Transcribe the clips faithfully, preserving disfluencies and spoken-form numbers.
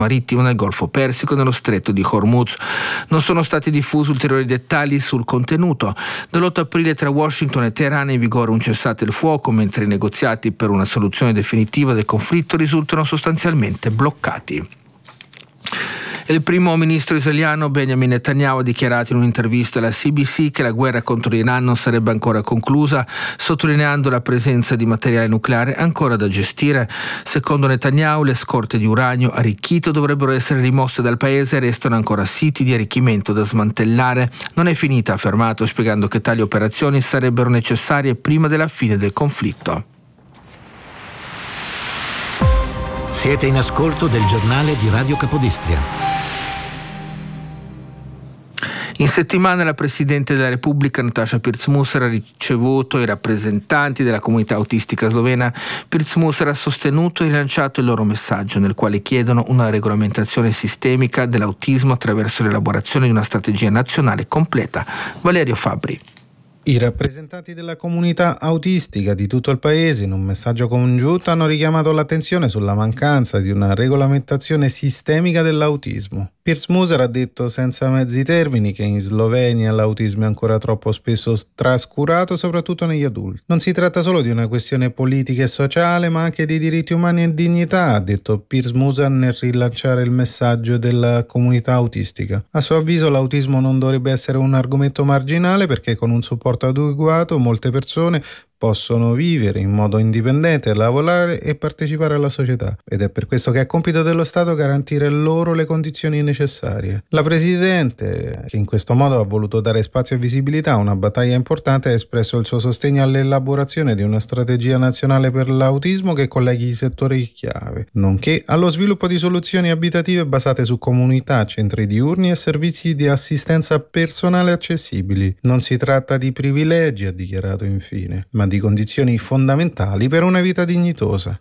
marittimo nel Golfo Persico e nello Stretto di Hormuz. Non sono stati diffusi ulteriori dettagli sul contenuto. Dall'otto aprile tra Washington e Teheran è in vigore un cessate il fuoco, mentre i negoziati per una soluzione definitiva del conflitto risultano sostanzialmente bloccati. Il primo ministro israeliano Benjamin Netanyahu ha dichiarato in un'intervista alla C B C che la guerra contro l'Iran non sarebbe ancora conclusa, sottolineando la presenza di materiale nucleare ancora da gestire. Secondo Netanyahu, le scorte di uranio arricchito dovrebbero essere rimosse dal paese e restano ancora siti di arricchimento da smantellare. Non è finita, ha affermato, spiegando che tali operazioni sarebbero necessarie prima della fine del conflitto. Siete in ascolto del giornale di Radio Capodistria. In settimana la Presidente della Repubblica Nataša Pirc-Musar ha ricevuto i rappresentanti della comunità autistica slovena. Pirc-Musar ha sostenuto e rilanciato il loro messaggio, nel quale chiedono una regolamentazione sistemica dell'autismo attraverso l'elaborazione di una strategia nazionale completa. Valerio Fabbri. I rappresentanti della comunità autistica di tutto il paese, in un messaggio congiunto, hanno richiamato l'attenzione sulla mancanza di una regolamentazione sistemica dell'autismo. Pirc-Musar ha detto senza mezzi termini che in Slovenia l'autismo è ancora troppo spesso trascurato, soprattutto negli adulti. Non si tratta solo di una questione politica e sociale, ma anche di diritti umani e dignità, ha detto Pirc-Musar nel rilanciare il messaggio della comunità autistica. A suo avviso l'autismo non dovrebbe essere un argomento marginale, perché con un supporto adeguato molte persone possono vivere in modo indipendente, lavorare e partecipare alla società, ed è per questo che è compito dello Stato garantire loro le condizioni necessarie. La Presidente, che in questo modo ha voluto dare spazio e visibilità a una battaglia importante, ha espresso il suo sostegno all'elaborazione di una strategia nazionale per l'autismo che colleghi i settori chiave, nonché allo sviluppo di soluzioni abitative basate su comunità, centri diurni e servizi di assistenza personale accessibili. Non si tratta di privilegi, ha dichiarato infine, ma di condizioni fondamentali per una vita dignitosa.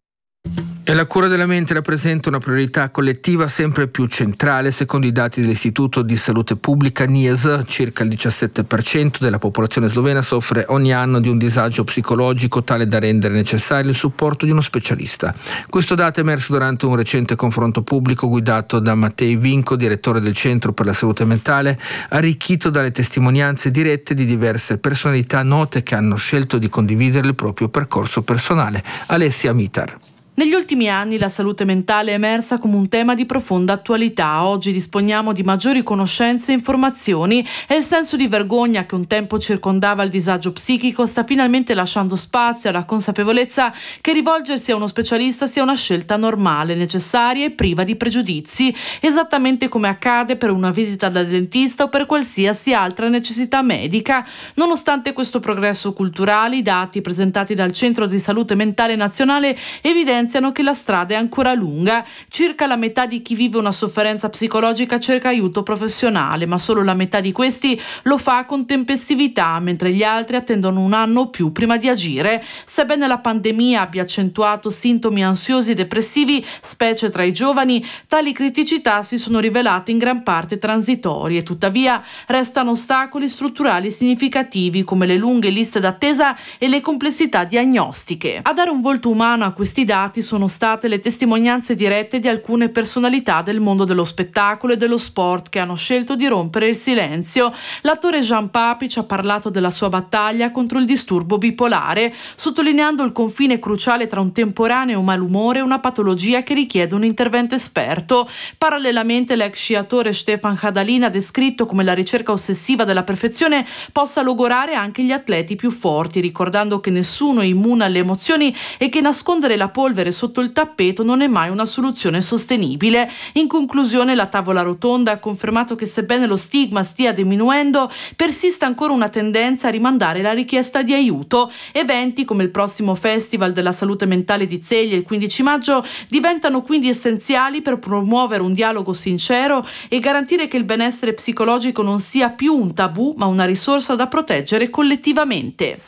E la cura della mente rappresenta una priorità collettiva sempre più centrale. Secondo i dati dell'Istituto di Salute Pubblica N I E S, circa il diciassette per cento della popolazione slovena soffre ogni anno di un disagio psicologico tale da rendere necessario il supporto di uno specialista. Questo dato è emerso durante un recente confronto pubblico guidato da Matej Vinko, direttore del Centro per la Salute Mentale, arricchito dalle testimonianze dirette di diverse personalità note che hanno scelto di condividere il proprio percorso personale. Alessia Mitar. Negli ultimi anni la salute mentale è emersa come un tema di profonda attualità. Oggi disponiamo di maggiori conoscenze e informazioni e il senso di vergogna che un tempo circondava il disagio psichico sta finalmente lasciando spazio alla consapevolezza che rivolgersi a uno specialista sia una scelta normale, necessaria e priva di pregiudizi, esattamente come accade per una visita dal dentista o per qualsiasi altra necessità medica. Nonostante questo progresso culturale, i dati presentati dal Centro di Salute Mentale Nazionale evidenziano che la strada è ancora lunga. Circa la metà di chi vive una sofferenza psicologica cerca aiuto professionale, ma solo la metà di questi lo fa con tempestività, mentre gli altri attendono un anno o più prima di agire. Sebbene la pandemia abbia accentuato sintomi ansiosi e depressivi, specie tra i giovani, tali criticità si sono rivelate in gran parte transitorie. Tuttavia, restano ostacoli strutturali significativi come le lunghe liste d'attesa e le complessità diagnostiche. A dare un volto umano a questi dati sono state le testimonianze dirette di alcune personalità del mondo dello spettacolo e dello sport che hanno scelto di rompere il silenzio. L'attore Jean Papi ci ha parlato della sua battaglia contro il disturbo bipolare, sottolineando il confine cruciale tra un temporaneo malumore e una patologia che richiede un intervento esperto. Parallelamente l'ex sciatore Stefan Hadalin ha descritto come la ricerca ossessiva della perfezione possa logorare anche gli atleti più forti, ricordando che nessuno è immune alle emozioni e che nascondere la polvere sotto il tappeto non è mai una soluzione sostenibile. In conclusione, la tavola rotonda ha confermato che sebbene lo stigma stia diminuendo, persiste ancora una tendenza a rimandare la richiesta di aiuto. Eventi come il prossimo Festival della Salute Mentale di Ceglie il quindici maggio diventano quindi essenziali per promuovere un dialogo sincero e garantire che il benessere psicologico non sia più un tabù, ma una risorsa da proteggere collettivamente.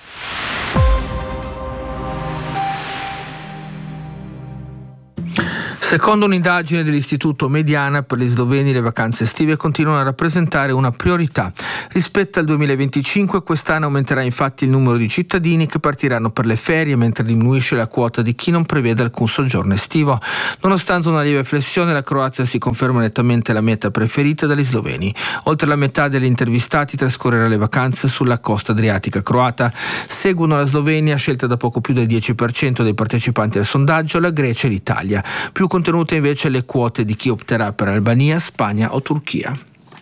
Secondo un'indagine dell'Istituto Mediana, per gli sloveni le vacanze estive continuano a rappresentare una priorità. Rispetto al duemilaventicinque, quest'anno aumenterà infatti il numero di cittadini che partiranno per le ferie, mentre diminuisce la quota di chi non prevede alcun soggiorno estivo. Nonostante una lieve flessione, la Croazia si conferma nettamente la meta preferita dagli sloveni. Oltre la metà degli intervistati trascorrerà le vacanze sulla costa adriatica croata. Seguono la Slovenia, scelta da poco più del dieci per cento dei partecipanti al sondaggio, la Grecia e l'Italia. Più contenute invece le quote di chi opterà per Albania, Spagna o Turchia.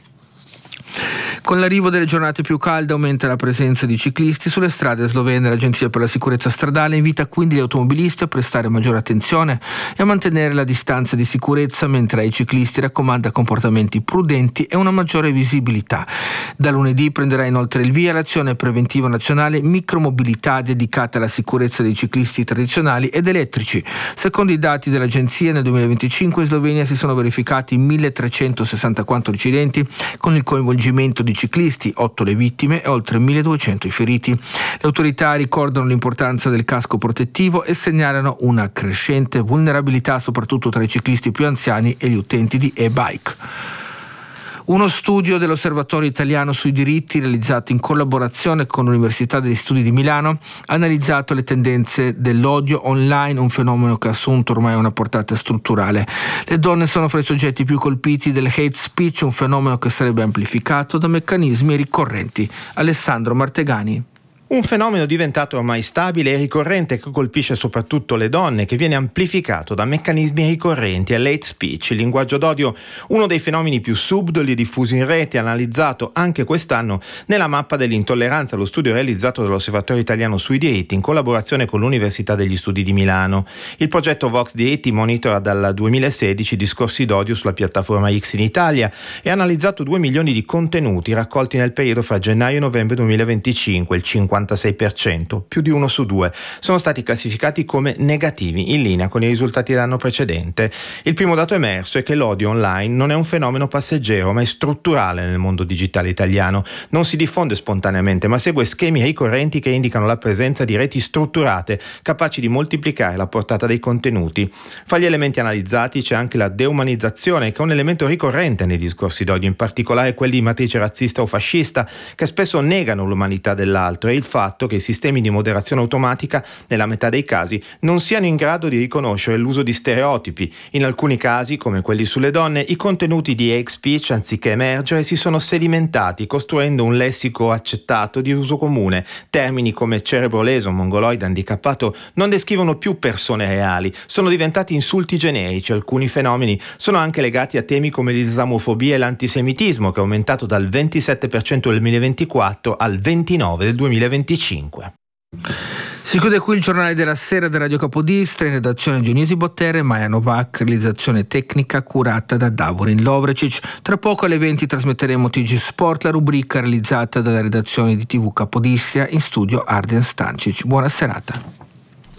Con l'arrivo delle giornate più calde aumenta la presenza di ciclisti sulle strade slovene. L'Agenzia per la sicurezza stradale invita quindi gli automobilisti a prestare maggiore attenzione e a mantenere la distanza di sicurezza, mentre ai ciclisti raccomanda comportamenti prudenti e una maggiore visibilità. Da lunedì prenderà inoltre il via l'azione preventiva nazionale Micromobilità, dedicata alla sicurezza dei ciclisti tradizionali ed elettrici. Secondo i dati dell'agenzia, nel duemilaventicinque in Slovenia si sono verificati milletrecentosessantaquattro incidenti con il coinvolgimento di ciclisti, otto le vittime e oltre milleduecento i feriti. Le autorità ricordano l'importanza del casco protettivo e segnalano una crescente vulnerabilità soprattutto tra i ciclisti più anziani e gli utenti di e-bike. Uno studio dell'Osservatorio Italiano sui diritti, realizzato in collaborazione con l'Università degli Studi di Milano, ha analizzato le tendenze dell'odio online, un fenomeno che ha assunto ormai una portata strutturale. Le donne sono fra i soggetti più colpiti del hate speech, un fenomeno che sarebbe amplificato da meccanismi ricorrenti. Alessandro Martegani. Un fenomeno diventato ormai stabile e ricorrente che colpisce soprattutto le donne, che viene amplificato da meccanismi ricorrenti all'hate speech, il linguaggio d'odio, uno dei fenomeni più subdoli diffusi in rete, analizzato anche quest'anno nella mappa dell'intolleranza, lo studio realizzato dall'Osservatorio Italiano sui diritti in collaborazione con l'Università degli Studi di Milano. Il progetto Vox Diritti monitora dal duemilasedici discorsi d'odio sulla piattaforma X in Italia e ha analizzato due milioni di contenuti raccolti nel periodo fra gennaio e novembre duemilaventicinque, il cinquantasei per cento, più di uno su due, sono stati classificati come negativi, in linea con i risultati dell'anno precedente. Il primo dato emerso è che l'odio online non è un fenomeno passeggero, ma è strutturale nel mondo digitale italiano. Non si diffonde spontaneamente, ma segue schemi ricorrenti che indicano la presenza di reti strutturate, capaci di moltiplicare la portata dei contenuti. Fra gli elementi analizzati c'è anche la deumanizzazione, che è un elemento ricorrente nei discorsi d'odio, in particolare quelli di matrice razzista o fascista, che spesso negano l'umanità dell'altro, e il fatto che i sistemi di moderazione automatica, nella metà dei casi, non siano in grado di riconoscere l'uso di stereotipi. In alcuni casi, come quelli sulle donne, i contenuti di hate speech, anziché emergere, si sono sedimentati, costruendo un lessico accettato di uso comune. Termini come cerebro leso, mongoloide, handicappato non descrivono più persone reali, sono diventati insulti generici. Alcuni fenomeni sono anche legati a temi come l'islamofobia e l'antisemitismo, che è aumentato dal ventisette per cento del duemilaventiquattro al ventinove del duemilaventicinque. Si chiude qui il giornale della sera di Radio Capodistria, in redazione Dionisi Bottere e Maja Novak, realizzazione tecnica curata da Davorin Lovrecic. Tra poco alle venti trasmetteremo T G Sport, la rubrica realizzata dalla redazione di T V Capodistria, in studio Arden Stancic. Buona serata.